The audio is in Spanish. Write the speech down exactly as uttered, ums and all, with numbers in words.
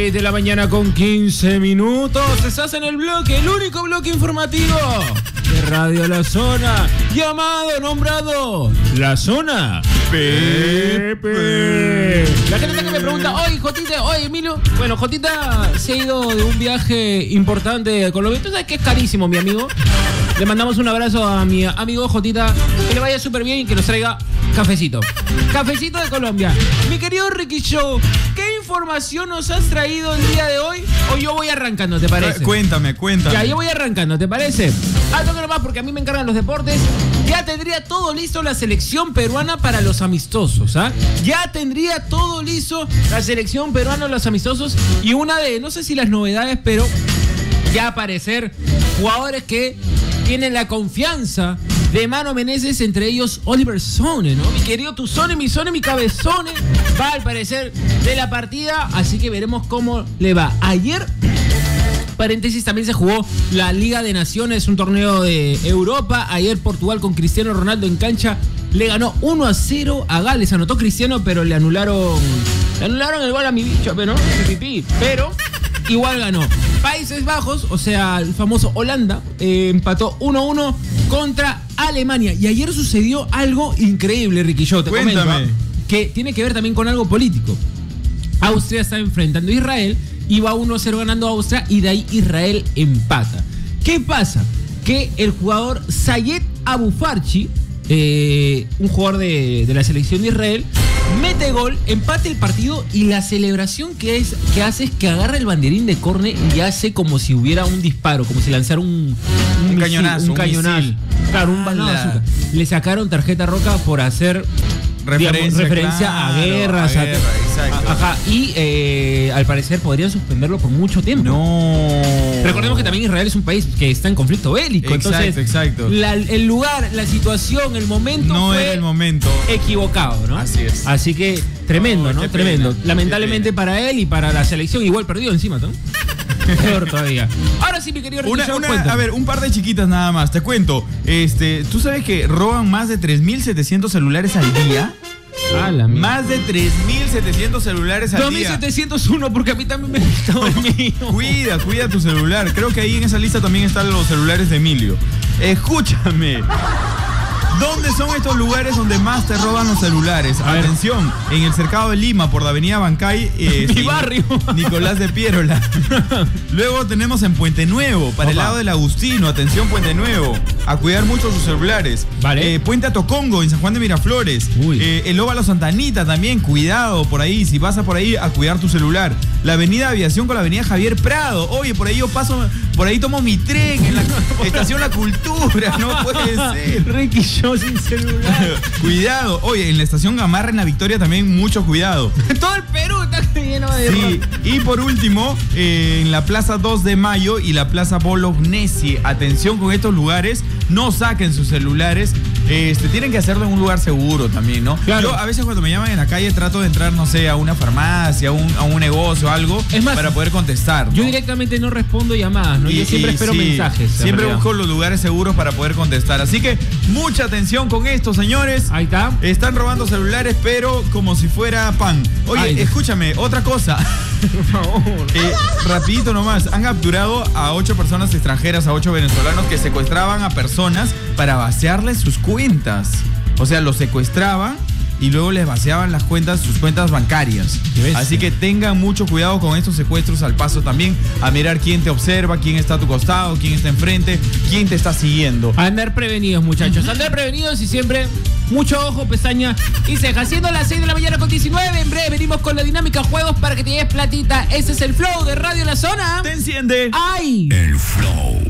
De la mañana con quince minutos. Estás en el bloque, el único bloque informativo de Radio La Zona, llamado, nombrado La Zona Pepe. La gente que me pregunta, oye Jotita, oye Emilio. Bueno, Jotita se ha ido de un viaje importante a Colombia. Tú sabes que es carísimo, mi amigo. Le mandamos un abrazo a mi amigo Jotita. Que le vaya súper bien y que nos traiga cafecito. Cafecito de Colombia. Mi querido Ricky Show, ¿qué información nos has traído el día de hoy? O yo voy arrancando, ¿te parece? Cuéntame, cuéntame. Ya, yo voy arrancando, ¿te parece? Ah, toque nomás porque a mí me encargan los deportes. Ya tendría todo listo la selección peruana para los amistosos, ¿ah? Ya tendría todo listo la selección peruana los amistosos. Y una de, no sé si las novedades, pero ya aparecer jugadores que tienen la confianza de Mano Menezes, entre ellos Oliver Sone, ¿no? Mi querido Tuzone, mi Sone, mi cabezone, va al parecer de la partida, así que veremos cómo le va. Ayer, paréntesis, también se jugó la Liga de Naciones, un torneo de Europa. Ayer Portugal con Cristiano Ronaldo en cancha le ganó uno a cero a Gales. Anotó Cristiano, pero le anularon le anularon el gol a mi bicho, pero no, pipí, pero igual ganó. Países Bajos, o sea, el famoso Holanda, eh, empató uno a uno contra Alemania. Y ayer sucedió algo increíble, Ricky. Yo te Cuéntame. comento, que tiene que ver también con algo político. Austria está enfrentando a Israel y va uno a cero ganando a Austria, y de ahí Israel empata. ¿Qué pasa? Que el jugador Sayed Abu Farchi, eh, un jugador de, de la selección de Israel, mete gol, empate el partido, y la celebración que, es, que hace es que agarra el banderín de córner y hace como si hubiera un disparo, como si lanzara un, un, un misil, cañonazo. Un un cañonazo. misil. Claro, un balón de azúcar. Le sacaron tarjeta roja por hacer Referencia, digamos, referencia claro, a guerras. a guerra, a, exacto. a, ajá, y eh, al parecer podrían suspenderlo por mucho tiempo. No. Recordemos que también Israel es un país que está en conflicto bélico. Exacto, entonces, exacto. La, el lugar, la situación, el momento No fue era el momento equivocado, ¿no? Así es. Así que tremendo, Oh, ¿no? qué Tremendo. pena, Lamentablemente qué para él y para la selección, igual perdió encima, ¿no? Peor todavía. Ahora sí, mi querido Ricky Una, Show, una, cuéntame. a ver, un par de chiquitas nada más. Te cuento. Este, ¿tú sabes que roban más de tres mil setecientos celulares al día? Ah, la mierda. Más de tres mil setecientos celulares al dos mil día. setecientos uno, porque a mí también me ha quitado el mío. Cuida, cuida tu celular. Creo que ahí en esa lista también están los celulares de Emilio. Escúchame. ¿Dónde son estos lugares donde más te roban los celulares? A ver. Atención, en el cercado de Lima, por la avenida Bancay. Eh, Mi sí, barrio. Nicolás de Piérola. Luego tenemos en Puente Nuevo, para el Opa. lado del Agustino. Atención, Puente Nuevo. A cuidar mucho sus celulares. Vale. Eh, Puente Atocongo, en San Juan de Miraflores. Uy. Eh, el Óvalo Santa Anita también, cuidado por ahí. Si vas a por ahí, a cuidar tu celular. La avenida Aviación con la avenida Javier Prado. Oye, por ahí yo paso, por ahí tomo mi tren en la estación La Cultura. No puede ser. Ricky Show sin celular. Cuidado. Oye, en la estación Gamarra en La Victoria también mucho cuidado. Todo el Perú está lleno de Sí, y por último, eh, en la Plaza dos de Mayo y la Plaza Bolognesi. Atención con estos lugares, no saquen sus celulares. Este, tienen que hacerlo en un lugar seguro también, ¿no? Claro. Yo a veces cuando me llaman en la calle trato de entrar, no sé, a una farmacia, a un, a un negocio, algo, Es más, para poder contestar, ¿no? Yo directamente no respondo llamadas, ¿no? Y- Yo siempre y espero sí, mensajes. en Siempre realidad. busco los lugares seguros para poder contestar. Así que mucha atención con esto, señores. Ahí está. Están robando celulares, pero como si fuera pan. Oye, Ay. escúchame, otra cosa. Por favor. Eh, rapidito nomás, han capturado a ocho personas extranjeras, a ocho venezolanos que secuestraban a personas para vaciarles sus cuentas. O sea, los secuestraban y luego les vaciaban las cuentas, sus cuentas bancarias. Qué bestia. Así que tengan mucho cuidado con estos secuestros, al paso también a mirar quién te observa, quién está a tu costado, quién está enfrente, quién te está siguiendo. Andar prevenidos, muchachos. Andar prevenidos y siempre mucho ojo, pestaña y ceja. Siendo las seis de la mañana con diecinueve, en breve venimos con la dinámica juegos para que te lleves platita. Ese es el flow de Radio La Zona. ¡Te enciende! ¡Ay! El flow.